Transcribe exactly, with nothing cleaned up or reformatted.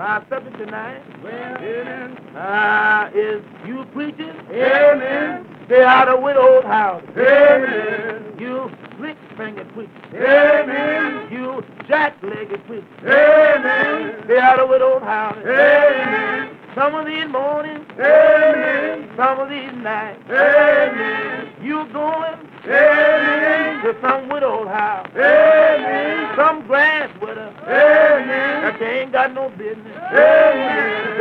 My subject tonight Well, amen. uh, is you preachers. Amen. Stay out of widow's house. Amen. You slick-fingered preachers. Amen. You jack-legged preachers. Amen. Stay out of widow's house. Amen. Some of these mornings, Amen. some of these nights, Amen. you going Amen. to some widow's house. Amen. Some grass widow Amen. that they ain't got no business. Amen.